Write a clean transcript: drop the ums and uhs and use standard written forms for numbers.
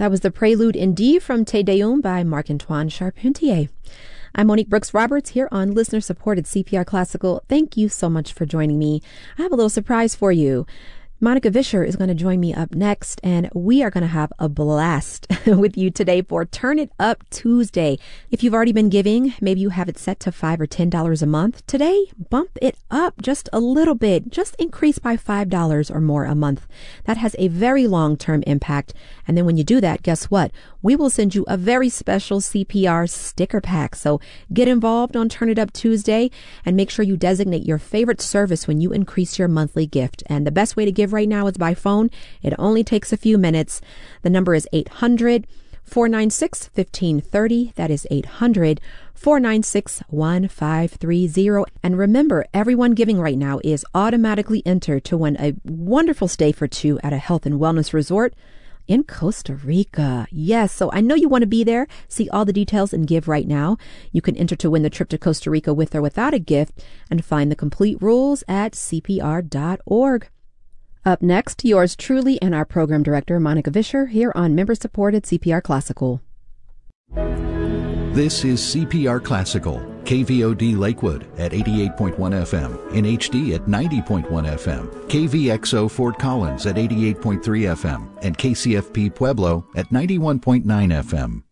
That was the Prelude in D from Te Deum by Marc-Antoine Charpentier. I'm Monique Brooks-Roberts here on listener-supported CPR Classical. Thank you so much for joining me. I have a little surprise for you. Monica Vischer is going to join me up next, and we are going to have a blast with you today for Turn It Up Tuesday. If you've already been giving, maybe you have it set to $5 or $10 a month. Today, bump it up just a little bit. Just increase by $5 or more a month. That has a very long-term impact. And then when you do that, guess what? We will send you a very special CPR sticker pack. So get involved on Turn It Up Tuesday and make sure you designate your favorite service when you increase your monthly gift. And the best way to give right now is by phone. It only takes a few minutes. The number is 800-496-1530. That is 800-496-1530. And remember, everyone giving right now is automatically entered to win a wonderful stay for two at a health and wellness resort in Costa Rica. Yes, so I know you want to be there. See all the details and give right now. You can enter to win the trip to Costa Rica with or without a gift and find the complete rules at cpr.org. Up next, yours truly and our program director, Monica Vischer, here on member-supported CPR Classical. This is CPR Classical, KVOD Lakewood at 88.1 FM, in HD at 90.1 FM, KVXO Fort Collins at 88.3 FM, and KCFP Pueblo at 91.9 FM.